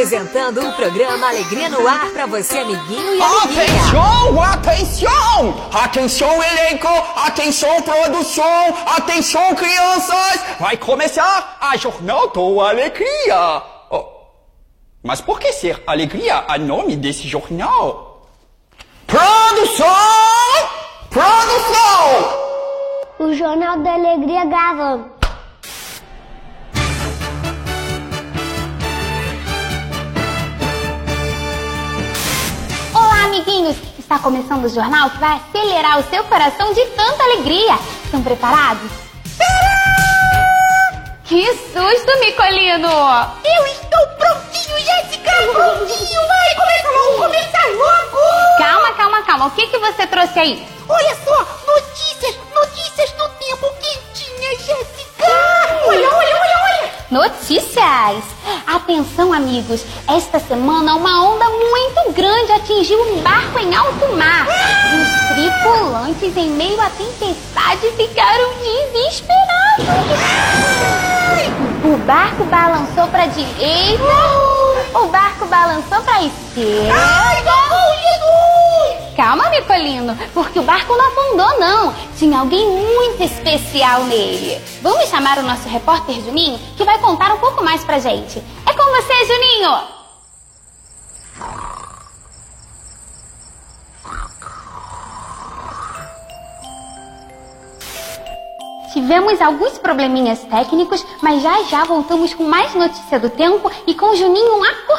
Apresentando o programa Alegria no Ar para você, amiguinho e amiguinha. Atenção, atenção! Atenção, elenco! Atenção, produção! Atenção, crianças! Vai começar a Jornal do Alegria! Oh, mas por que ser Alegria a nome desse jornal? Produção! Produção! O Jornal da Alegria gravando. Olá, amiguinhos! Está começando o jornal que vai acelerar o seu coração de tanta alegria. Estão preparados? Que susto, Micolino! Eu estou prontinho, Jéssica! Prontinho! Vai, vamos começar logo! Calma. O que você trouxe aí? Olha só, notícias do tempo quentinha, Jéssica! Olha! Notícias! Atenção, amigos! Esta semana uma onda muito grande atingiu um barco em alto mar. Os tripulantes, em meio à tempestade, ficaram desesperados. O barco balançou para a direita, o barco balançou para a esquerda. Ai, Jesus! Calma, Micolino, porque o barco não afundou, não. Tinha alguém muito especial nele. Vamos chamar o nosso repórter Juninho, que vai contar um pouco mais pra gente. É com você, Juninho! Tivemos alguns probleminhas técnicos, mas já voltamos com mais notícia do tempo e com o Juninho lá por